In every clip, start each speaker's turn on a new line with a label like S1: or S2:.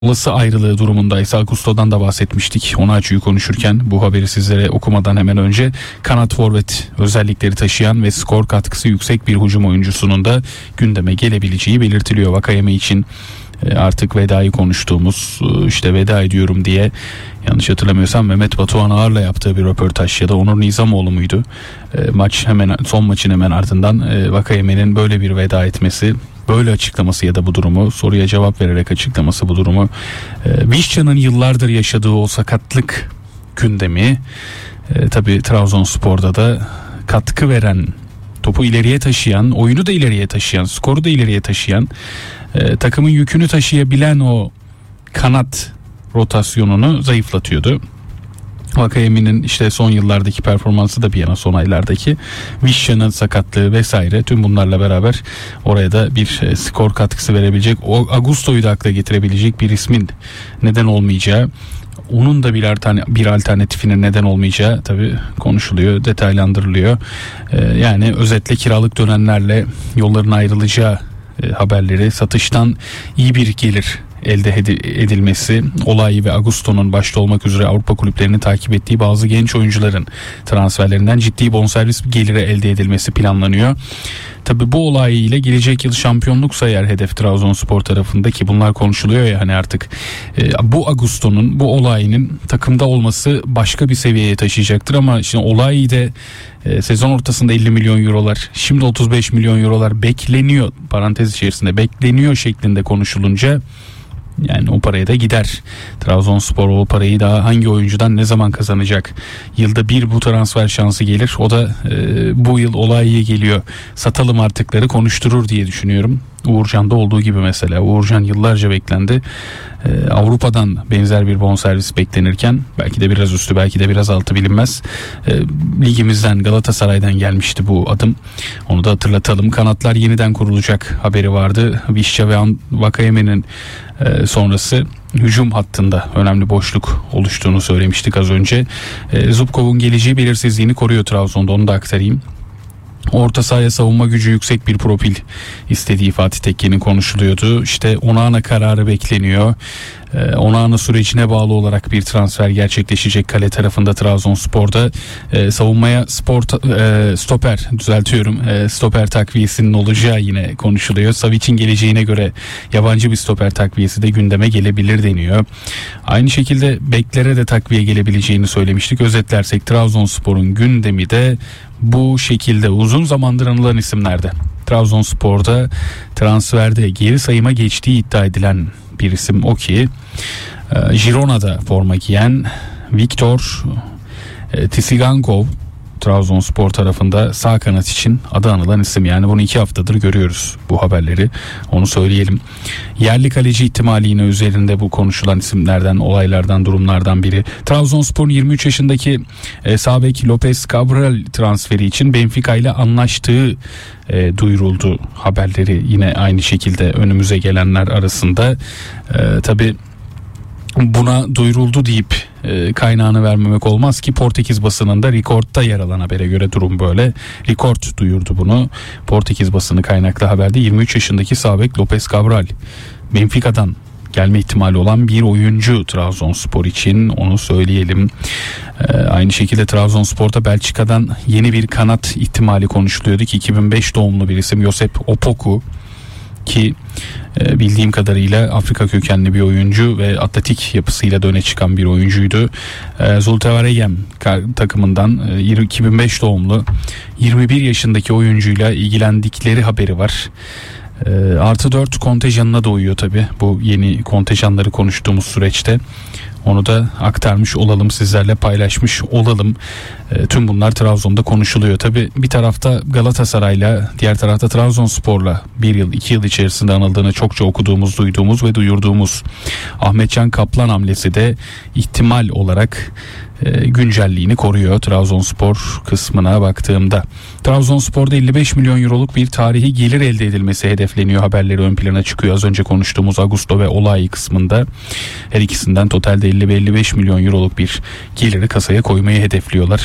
S1: olası ayrılığı durumundaysa Augusto'dan da bahsetmiştik. Onaçu'yu konuşurken bu haberi sizlere okumadan hemen önce kanat forvet özellikleri taşıyan ve skor katkısı yüksek bir hücum oyuncusunun da gündeme gelebileceği belirtiliyor. Vakayeme için artık vedayı konuştuğumuz, işte veda ediyorum diye, yanlış hatırlamıyorsam Mehmet Batuhan Ağar'la yaptığı bir röportaj ya da Onur Nizamoğlu muydu? Son maçın hemen ardından Vakayeme'nin böyle bir veda etmesi, böyle açıklaması ya da bu durumu, soruya cevap vererek açıklaması bu durumu, Vişça'nın yıllardır yaşadığı o sakatlık gündemi, tabii Trabzonspor'da da katkı veren, topu ileriye taşıyan, oyunu da ileriye taşıyan, skoru da ileriye taşıyan, takımın yükünü taşıyabilen o kanat rotasyonunu zayıflatıyordu. Vakayeme'nin işte son yıllardaki performansı da bir yana, son aylardaki Vişça'nın sakatlığı vesaire, tüm bunlarla beraber oraya da bir skor katkısı verebilecek, o Augusto'yu da akla getirebilecek bir ismin neden olmayacağı, onun da bir alternatifinin neden olmayacağı tabii konuşuluyor, detaylandırılıyor. Yani özetle kiralık dönenlerle yolların ayrılacağı haberleri, satıştan iyi bir gelir elde edilmesi, Olay ve Augusto'nun başta olmak üzere Avrupa kulüplerini takip ettiği bazı genç oyuncuların transferlerinden ciddi bonservis geliri elde edilmesi planlanıyor. Tabii bu olay ile gelecek yıl şampiyonluksa eğer hedef Trabzonspor tarafında, ki bunlar konuşuluyor ya hani artık, bu Augusto'nun, bu Olay'ın takımda olması başka bir seviyeye taşıyacaktır ama şimdi Olay de sezon ortasında 50 milyon eurolar, şimdi 35 milyon eurolar bekleniyor, parantez içerisinde bekleniyor şeklinde konuşulunca, yani o paraya da gider. Trabzonspor o parayı daha hangi oyuncudan ne zaman kazanacak? Yılda bir bu transfer şansı gelir. O da bu yıl Olay'a geliyor, satalım artıkları konuşturur diye düşünüyorum. Uğurcan'da olduğu gibi mesela. Uğurcan yıllarca beklendi. Avrupa'dan benzer bir bonservis beklenirken, belki de biraz üstü, belki de biraz altı, bilinmez. Ligimizden, Galatasaray'dan gelmişti bu adım. Onu da hatırlatalım. Kanatlar yeniden kurulacak haberi vardı. Vişça ve Vakayeme'nin sonrası hücum hattında önemli boşluk oluştuğunu söylemiştik az önce. Zubkov'un geleceği belirsizliğini koruyor Trabzon'da, onu da aktarayım. Orta sahaya savunma gücü yüksek bir profil istediği Fatih Tekke'nin konuşuluyordu. İşte Onana kararı bekleniyor. Onana sürecine bağlı olarak bir transfer gerçekleşecek kale tarafında Trabzonspor'da. Savunmaya stoper takviyesinin olacağı yine konuşuluyor. Savic'in geleceğine göre yabancı bir stoper takviyesi de gündeme gelebilir deniyor. Aynı şekilde beklere de takviye gelebileceğini söylemiştik. Özetlersek Trabzonspor'un gündemi de bu şekilde. Uzun zamandır anılan isimlerde Trabzonspor'da transferde geri sayıma geçtiği iddia edilen bir isim o ki Girona'da forma giyen Viktor Tisigankov, Trabzonspor tarafında sağ kanat için adı anılan isim. Yani bunu 2 haftadır görüyoruz bu haberleri, onu söyleyelim. Yerli kaleci ihtimali yine üzerinde bu konuşulan isimlerden, olaylardan, durumlardan biri. Trabzonspor'un 23 yaşındaki sağ bek Lopez Cabral transferi için Benfica ile anlaştığı duyuruldu. Haberleri yine aynı şekilde önümüze gelenler arasında. Tabii buna duyuruldu deyip kaynağını vermemek olmaz ki Portekiz basınında Record'da yer alan habere göre durum böyle. Record duyurdu bunu. Portekiz basını kaynaklı haberde 23 yaşındaki sağ bek Lopez Cabral Benfica'dan gelme ihtimali olan bir oyuncu Trabzonspor için, onu söyleyelim. Aynı şekilde Trabzonspor'da Belçika'dan yeni bir kanat ihtimali konuşuluyordu ki 2005 doğumlu bir isim Josep Opoku, ki bildiğim kadarıyla Afrika kökenli bir oyuncu ve atletik yapısıyla da öne çıkan bir oyuncuydu. Zulte Waregem takımından 2005 doğumlu 21 yaşındaki oyuncuyla ilgilendikleri haberi var. Artı 4 kontenjanına da uyuyor tabi bu yeni kontenjanları konuştuğumuz süreçte. Onu da aktarmış olalım, sizlerle paylaşmış olalım. Tüm bunlar Trabzon'da konuşuluyor. Tabi bir tarafta Galatasaray'la, diğer tarafta Trabzonspor'la 1 yıl 2 yıl içerisinde anıldığını çokça okuduğumuz, duyduğumuz ve duyurduğumuz Ahmetcan Kaplan hamlesi de ihtimal olarak güncelliğini koruyor Trabzonspor kısmına baktığımda. Trabzonspor'da 55 milyon euroluk bir tarihi gelir elde edilmesi hedefleniyor, haberleri ön plana çıkıyor. Az önce konuştuğumuz Augusto ve Olay kısmında her ikisinden totalde 50 ve 55 milyon euroluk bir geliri kasaya koymayı hedefliyorlar.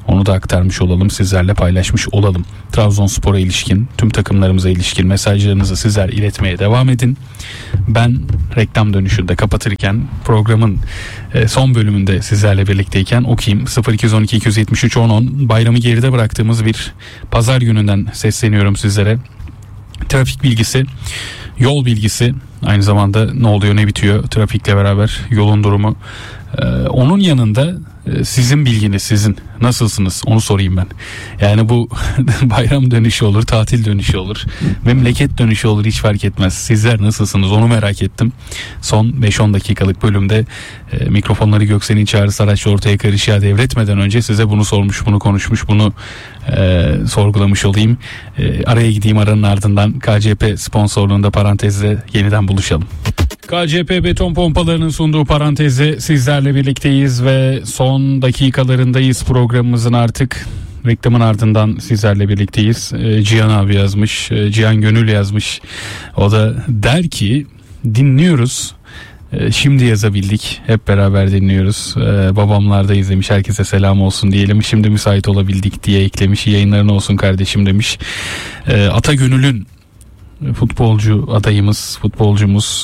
S1: Onu da aktarmış olalım, sizlerle paylaşmış olalım. Trabzonspor'a ilişkin, tüm takımlarımıza ilişkin mesajlarınızı sizler iletmeye devam edin. Ben reklam dönüşünde kapatırken, programın son bölümünde sizlerle birlikteyken okuyayım. 0212 273 1010, bayramı geride bıraktığımız bir pazar gününden sesleniyorum sizlere. Trafik bilgisi, yol bilgisi, aynı zamanda ne oluyor ne bitiyor trafikle beraber, yolun durumu. Onun yanında sizin bilginiz, sizin nasılsınız onu sorayım ben. Yani bu bayram dönüşü olur, tatil dönüşü olur, memleket dönüşü olur, hiç fark etmez. Sizler nasılsınız onu merak ettim. Son 5-10 dakikalık bölümde mikrofonları Göksel'in çağrısı araçla ortaya karışığa devretmeden önce size bunu sormuş, bunu konuşmuş, bunu sorgulamış olayım. Araya gideyim, aranın ardından KCP sponsorluğunda parantezle yeniden buluşalım. KCP beton pompalarının sunduğu parantezde sizlerle birlikteyiz ve son dakikalarındayız programımızın artık. Reklamın ardından sizlerle birlikteyiz. Cihan abi yazmış, Cihan Gönül yazmış. O da der ki dinliyoruz. Şimdi yazabildik, hep beraber dinliyoruz. Babamlar da izlemiş, herkese selam olsun diyelim. Şimdi müsait olabildik diye eklemiş. Yayınların olsun kardeşim demiş. Ata Gönül'ün futbolcu adayımız, futbolcumuz,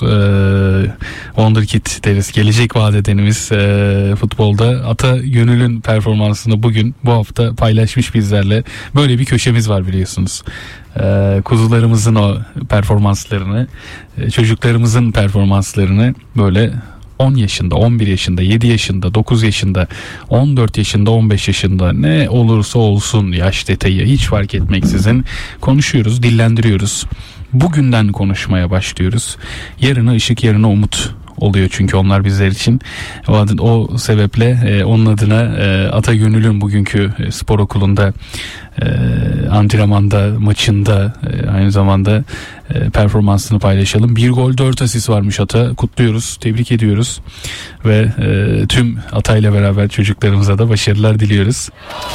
S1: wonderkid deriz, gelecek vaat edenimiz futbolda. Ata Gönül'ün performansını bugün, bu hafta paylaşmış bizlerle. Böyle bir köşemiz var biliyorsunuz. Kuzularımızın o performanslarını, çocuklarımızın performanslarını böyle 10 yaşında, 11 yaşında, 7 yaşında, 9 yaşında, 14 yaşında, 15 yaşında, ne olursa olsun yaş detayı hiç fark etmeksizin konuşuyoruz, dillendiriyoruz. Bugünden konuşmaya başlıyoruz. Yarına ışık, yarına umut oluyor çünkü onlar bizler için. O sebeple onun adına Ata Gönül'ün bugünkü spor okulunda antrenmanda, maçında aynı zamanda performansını paylaşalım. 1 gol 4 asist varmış Ata. Kutluyoruz, tebrik ediyoruz ve tüm Ata'yla beraber çocuklarımıza da başarılar diliyoruz.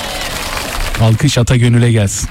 S1: Alkış Ata Gönül'e gelsin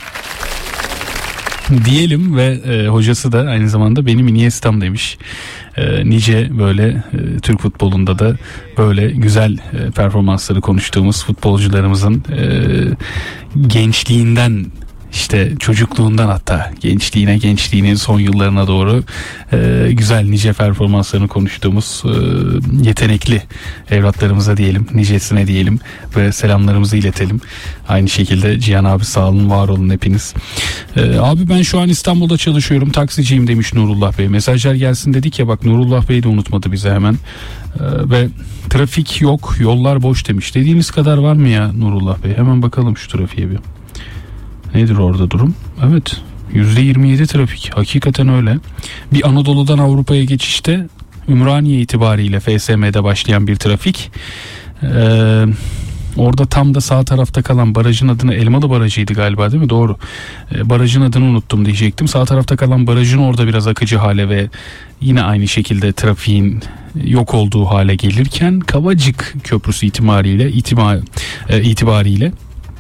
S1: diyelim ve hocası da aynı zamanda benim Iniesta'm demiş. Nice böyle Türk futbolunda da böyle güzel performansları konuştuğumuz futbolcularımızın gençliğinden, işte çocukluğundan, hatta gençliğinin son yıllarına doğru güzel nice performanslarını konuştuğumuz yetenekli evlatlarımıza diyelim, nicesine diyelim ve selamlarımızı iletelim. Aynı şekilde Cihan abi sağ olun, var olun hepiniz. Abi ben şu an İstanbul'da çalışıyorum, taksiciyim demiş Nurullah Bey. Mesajlar gelsin dedik ya, bak Nurullah Bey de unutmadı bize hemen. Ve trafik yok, yollar boş demiş. Dediğiniz kadar var mı ya Nurullah Bey? Hemen bakalım şu trafiğe bir. Nedir orada durum? Evet, %27 trafik. Hakikaten öyle. Bir Anadolu'dan Avrupa'ya geçişte Ümraniye itibariyle FSM'de başlayan bir trafik. Orada tam da sağ tarafta kalan barajın adını, Elmalı Barajı'ydı galiba değil mi? Doğru. Barajın adını unuttum diyecektim. Sağ tarafta kalan barajın orada biraz akıcı hale ve yine aynı şekilde trafiğin yok olduğu hale gelirken Kavacık Köprüsü itibariyle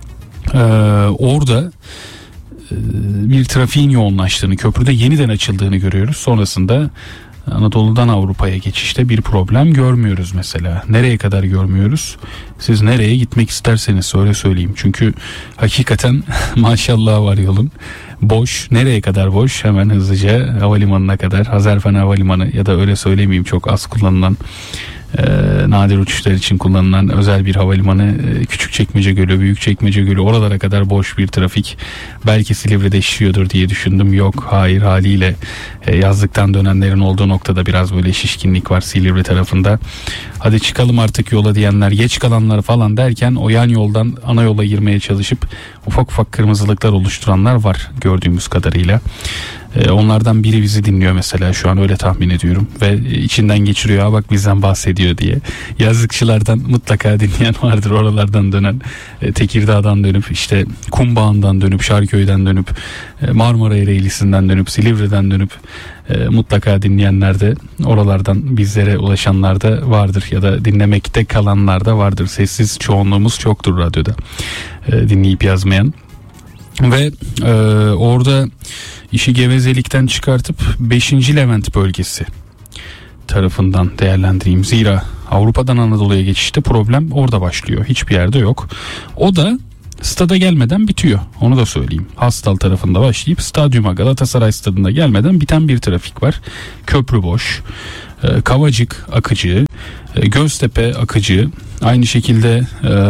S1: orada bir trafiğin yoğunlaştığını, köprüde yeniden açıldığını görüyoruz. Sonrasında Anadolu'dan Avrupa'ya geçişte bir problem görmüyoruz mesela. Nereye kadar görmüyoruz? Siz nereye gitmek isterseniz öyle söyleyeyim. Çünkü hakikaten maşallah var yolun. Boş. Nereye kadar boş? Hemen hızlıca havalimanına kadar. Hazarfen Havalimanı, ya da öyle söylemeyeyim, çok az kullanılan, nadir uçuşlar için kullanılan özel bir havalimanı. Küçükçekmece Gölü, Büyükçekmece Gölü, oralara kadar boş bir trafik. Belki Silivri'de işliyordur diye düşündüm. Yok, hayır, haliyle yazlıktan dönenlerin olduğu noktada biraz böyle şişkinlik var Silivri tarafında. Hadi çıkalım artık yola diyenler, geç kalanlar falan derken o yan yoldan ana yola girmeye çalışıp ufak ufak kırmızılıklar oluşturanlar var gördüğümüz kadarıyla. Onlardan biri bizi dinliyor mesela şu an, öyle tahmin ediyorum, ve içinden geçiriyor, ha bak bizden bahsediyor diye. Yazlıkçılardan mutlaka dinleyen vardır, oralardan dönen, Tekirdağ'dan dönüp, işte Kumbağan'dan dönüp, Şarköy'den dönüp, Marmara Ereğlisi'nden dönüp, Silivri'den dönüp mutlaka dinleyenler de, oralardan bizlere ulaşanlar da vardır ya da dinlemekte kalanlar da vardır. Sessiz çoğunluğumuz çoktur radyoda dinleyip yazmayan. Ve orada işi gevezelikten çıkartıp 5. Levent bölgesi tarafından değerlendireyim. Zira Avrupa'dan Anadolu'ya geçişte problem orada başlıyor. Hiçbir yerde yok. O da Stada gelmeden bitiyor. Onu da söyleyeyim. Hastal tarafında başlayıp stadyuma, Galatasaray stadında gelmeden biten bir trafik var. Köprü boş. Kavacık akıcı. Göztepe akıcı. Aynı şekilde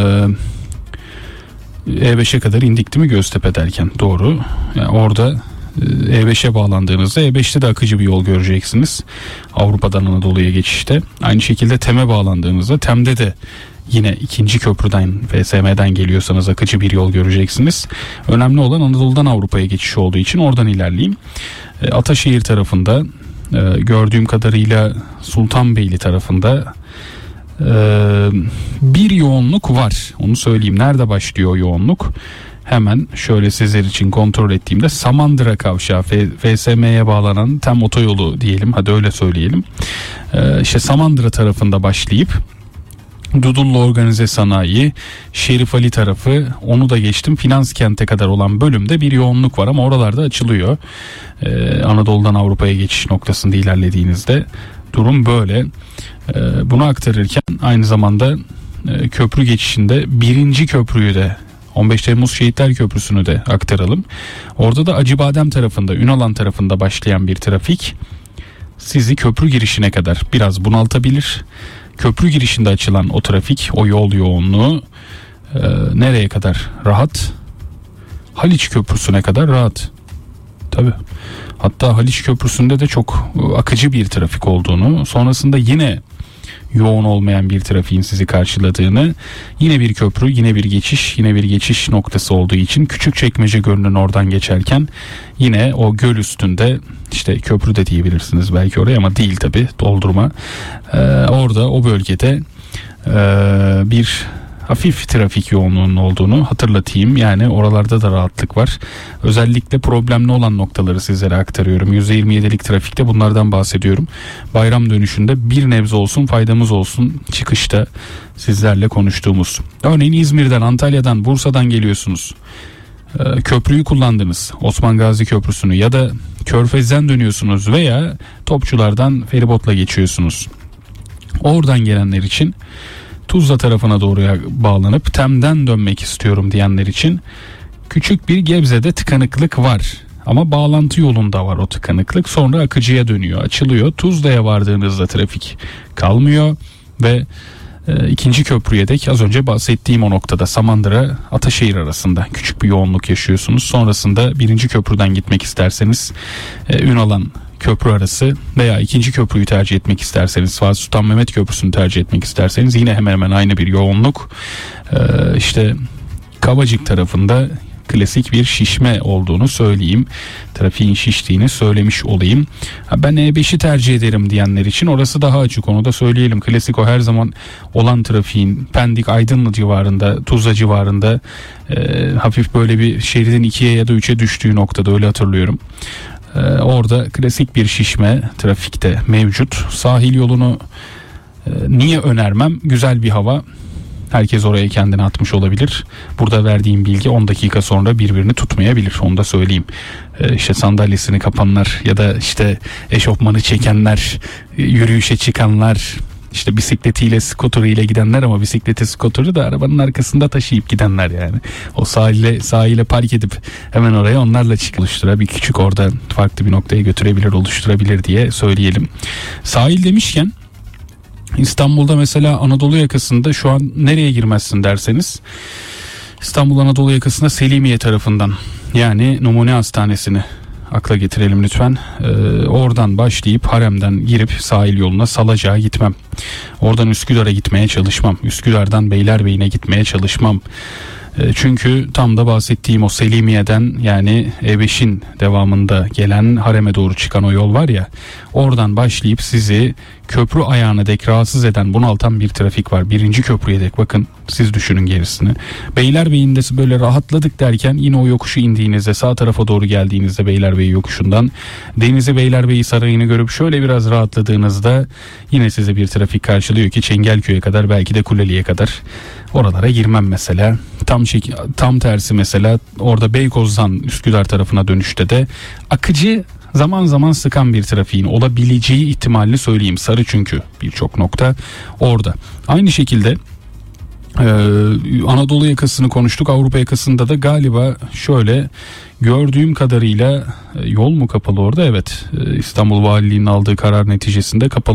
S1: E5'e kadar indik değil mi Göztepe derken? Doğru. Yani orada E5'e bağlandığınızda E5'te de akıcı bir yol göreceksiniz. Avrupa'dan Anadolu'ya geçişte. Aynı şekilde TEM'e bağlandığınızda TEM'de de yine ikinci köprüden FSM'den geliyorsanız akıcı bir yol göreceksiniz. Önemli olan Anadolu'dan Avrupa'ya geçiş olduğu için oradan ilerleyeyim. Ataşehir tarafında gördüğüm kadarıyla Sultanbeyli tarafında bir yoğunluk var. Onu söyleyeyim. Nerede başlıyor o yoğunluk? Hemen şöyle sizler için kontrol ettiğimde Samandıra Kavşağı, FSM'ye bağlanan TEM otoyolu diyelim. Hadi öyle söyleyelim. İşte Samandıra tarafında başlayıp Dudullu Organize Sanayi, Şerif Ali tarafı, onu da geçtim. Finans kente kadar olan bölümde bir yoğunluk var ama oralarda açılıyor. Anadolu'dan Avrupa'ya geçiş noktasında ilerlediğinizde durum böyle. Bunu aktarırken aynı zamanda köprü geçişinde birinci köprüyü de 15 Temmuz Şehitler Köprüsü'nü de aktaralım. Orada da Acıbadem tarafında, Ünalan tarafında başlayan bir trafik sizi köprü girişine kadar biraz bunaltabilir. Köprü girişinde açılan o trafik, o yol yoğunluğu nereye kadar rahat? Haliç Köprüsü'ne kadar rahat. Tabii. Hatta Haliç Köprüsü'nde de çok akıcı bir trafik olduğunu, sonrasında yine yoğun olmayan bir trafiğin sizi karşıladığını, yine bir köprü, yine bir geçiş noktası olduğu için Küçükçekmece Gölü'nün oradan geçerken yine o göl üstünde, işte köprü de diyebilirsiniz belki oraya ama değil tabi, doldurma. Orada o bölgede bir hafif trafik yoğunluğunun olduğunu hatırlatayım. Yani oralarda da rahatlık var. Özellikle problemli olan noktaları sizlere aktarıyorum. %27'lik trafikte bunlardan bahsediyorum. Bayram dönüşünde bir nebze olsun faydamız olsun çıkışta sizlerle konuştuğumuz. Örneğin İzmir'den, Antalya'dan, Bursa'dan geliyorsunuz. Köprüyü kullandınız. Osman Gazi Köprüsü'nü ya da Körfez'den dönüyorsunuz veya Topçular'dan feribotla geçiyorsunuz. Oradan gelenler için Tuzla tarafına doğruya bağlanıp TEM'den dönmek istiyorum diyenler için küçük bir Gebze'de tıkanıklık var. Ama bağlantı yolunda var o tıkanıklık. Sonra akıcıya dönüyor, açılıyor. Tuzla'ya vardığınızda trafik kalmıyor ve ikinci köprüye dek az önce bahsettiğim o noktada Samandıra Ataşehir arasında küçük bir yoğunluk yaşıyorsunuz. Sonrasında birinci köprüden gitmek isterseniz Ünalan köprü arası veya ikinci köprüyü tercih etmek isterseniz, Fatih Sultan Mehmet Köprüsü'nü tercih etmek isterseniz yine hemen hemen aynı bir yoğunluk. İşte Kavacık tarafında klasik bir şişme olduğunu söyleyeyim. Trafiğin şiştiğini söylemiş olayım. Ben E5'i tercih ederim diyenler için orası daha açık, onu da söyleyelim. Klasik o her zaman olan trafiğin Pendik Aydınlı civarında, Tuzla civarında hafif böyle bir şeridin 2'ye ya da 3'e düştüğü noktada, öyle hatırlıyorum. Orada klasik bir şişme trafikte mevcut. Sahil yolunu niye önermem? Güzel bir hava. Herkes oraya kendini atmış olabilir. Burada verdiğim bilgi 10 dakika sonra birbirini tutmayabilir. Onu da söyleyeyim. İşte sandalyesini kapanlar ya da işte eşofmanı çekenler, yürüyüşe çıkanlar, işte bisikletiyle, skoteriyle gidenler ama bisikleti, skoteri de arabanın arkasında taşıyıp gidenler yani. O sahile park edip hemen oraya onlarla oluşturabilir. Bir küçük orada farklı bir noktaya götürebilir, oluşturabilir diye söyleyelim. Sahil demişken İstanbul'da mesela Anadolu yakasında şu an nereye girmezsin derseniz, İstanbul Anadolu yakasında Selimiye tarafından, yani Numune Hastanesi'ni akla getirelim lütfen. Oradan başlayıp Harem'den girip sahil yoluna Salacak'a gitmem. Oradan Üsküdar'a gitmeye çalışmam. Üsküdar'dan Beylerbeyi'ne gitmeye çalışmam. Çünkü tam da bahsettiğim o Selimiye'den, yani E5'in devamında gelen Harem'e doğru çıkan o yol var ya, oradan başlayıp sizi köprü ayağına dek rahatsız eden, bunaltan bir trafik var. Birinci köprüye dek, bakın siz düşünün gerisini. Beylerbeyi'nde böyle rahatladık derken yine o yokuşu indiğinizde, sağ tarafa doğru geldiğinizde Beylerbeyi yokuşundan Denizli Beylerbeyi Sarayı'nı görüp şöyle biraz rahatladığınızda yine size bir trafik karşılıyor ki Çengelköy'e kadar, belki de Kuleli'ye kadar. Oralara girmem mesela. Tam tersi mesela orada Beykoz'dan Üsküdar tarafına dönüşte de akıcı, zaman zaman sıkan bir trafiğin olabileceği ihtimalini söyleyeyim. Sarı çünkü birçok nokta orada. Aynı şekilde Anadolu yakasını konuştuk. Avrupa yakasında da galiba şöyle gördüğüm kadarıyla yol mu kapalı orada? Evet, İstanbul Valiliği'nin aldığı karar neticesinde kapalı